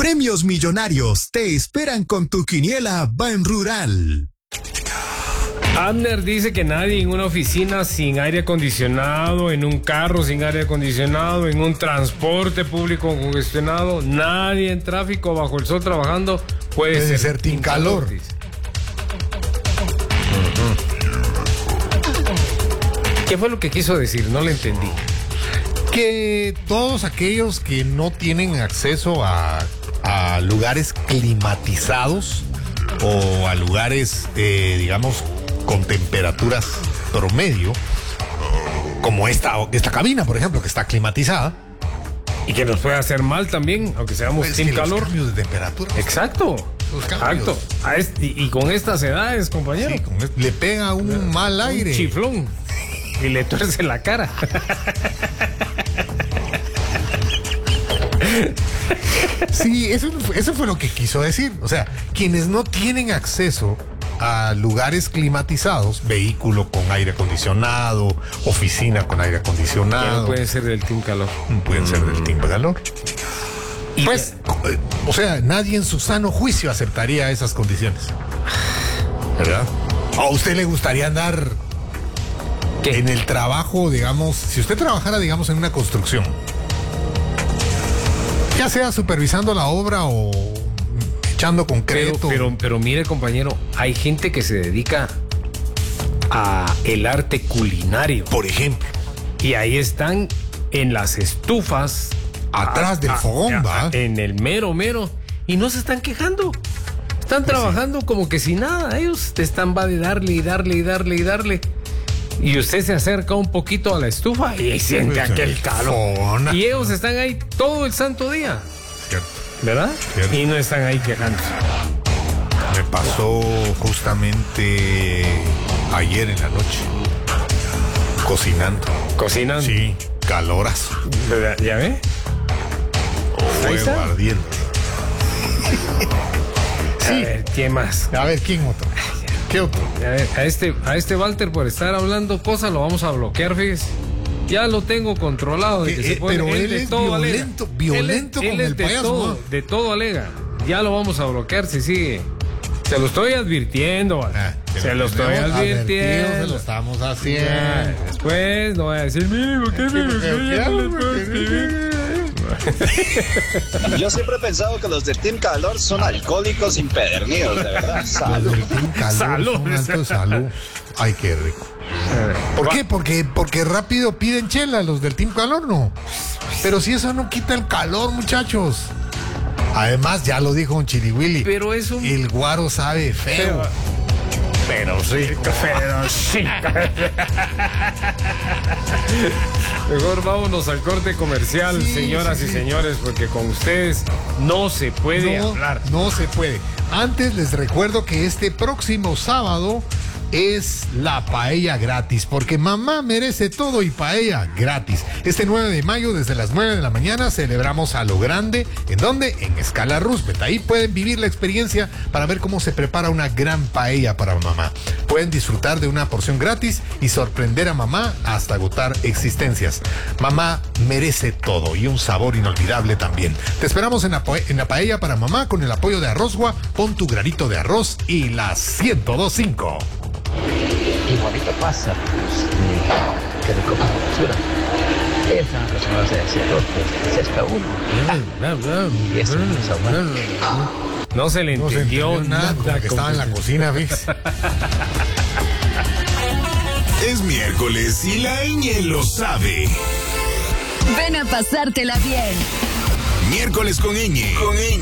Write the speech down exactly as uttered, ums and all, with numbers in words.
Premios millonarios te esperan con tu quiniela Ban Rural. Abner dice que nadie en una oficina sin aire acondicionado, en un carro sin aire acondicionado, en un transporte público congestionado, nadie en tráfico bajo el sol trabajando puede, puede ser, ser team calor. calor uh-huh. ¿Qué fue lo que quiso decir? No le entendí. Que todos aquellos que no tienen acceso a, a lugares climatizados o a lugares, eh, digamos, con temperaturas promedio, como esta, esta cabina, por ejemplo, que está climatizada. Y que nos puede hacer mal también, aunque seamos pues sin que calor. Los cambios de temperatura. Exacto. Los cambios. Exacto. A este, y, y con estas edades, compañero. Sí, con este, le pega un uh, mal aire. Un chiflón. Y le tuerce la cara. Sí, eso, eso fue lo que quiso decir. O sea, quienes no tienen acceso a lugares climatizados, vehículo con aire acondicionado, oficina con aire acondicionado. No pueden ser del team calor. Pueden mm. ser del team calor. Y pues, eh, o sea, nadie en su sano juicio aceptaría esas condiciones. ¿Verdad? ¿A usted le gustaría andar ¿Qué? en el trabajo, digamos, si usted trabajara, digamos, en una construcción? Ya sea supervisando la obra o echando concreto. Pero, pero, pero mire, compañero, hay gente que se dedica a el arte culinario. Por ejemplo. Y ahí están en las estufas. Atrás a, del a, fogón, a, ¿va? En el mero, mero. Y no se están quejando. Están pues trabajando sí. como que sin nada. Ellos te están va de darle y darle y darle y darle. Y usted se acerca un poquito a la estufa y siente pues aquel calor. Fogona. Y ellos están ahí todo el santo día. Cierto. ¿Verdad? Cierto. Y no están ahí quejándose. Me pasó justamente ayer en la noche. Cocinando. ¿Cocinando? Sí, calorazo. ¿Ya ve? Fuego ardiendo. Sí. A ver, ¿quién más? A ver, ¿quién otro? ¿Qué otro? A, ver, a este, a este Walter por estar hablando cosas lo vamos a bloquear, fíjese. Ya lo tengo controlado. De que eh, se pone, pero él, él de es todo violento, alega. violento él, con él el de payaso. Todo, ¿no? de todo alega. Ya lo vamos a bloquear si sigue. Se lo estoy advirtiendo, ah, se lo estoy advirtiendo. Se lo estamos haciendo. Ya, después no voy a decir, mire, ¿por qué me lo Yo siempre he pensado que los del Team Calor son alcohólicos impedernidos, de verdad. Salud. Los del Team Calor salud. Son alto salud. Ay, qué rico. ¿Por qué? Porque, porque rápido piden chela los del Team Calor, ¿no? Pero si eso no quita el calor, muchachos. Además, ya lo dijo un Chiriwili. Pero es un... El guaro sabe feo. Pero, pero sí, pero sí. Mejor vámonos al corte comercial, sí, señoras sí, sí. y señores, porque con ustedes no se puede no, hablar. No se puede. Antes les recuerdo que este próximo sábado es la paella gratis, porque mamá merece todo y paella gratis. Este nueve de mayo, desde las nueve de la mañana, celebramos a lo grande. ¿En dónde? En Escala Roosevelt. Ahí pueden vivir la experiencia para ver cómo se prepara una gran paella para mamá. Pueden disfrutar de una porción gratis y sorprender a mamá hasta agotar existencias. Mamá merece todo y un sabor inolvidable también. Te esperamos en la, en la paella para mamá con el apoyo de Arrozgua. Pon tu granito de arroz y la ciento dos punto cinco. Y bonito pasa, pues, eh, que recoge basura. Esa persona se decía, pues, se está uno. Ah, y eso no es aguante. No se le no entendió, se entendió nada, nada que estaba en la cocina, ¿ves? Es miércoles y la Ñ lo sabe. Ven a pasártela bien. Miércoles con Ñ. Con Ñ.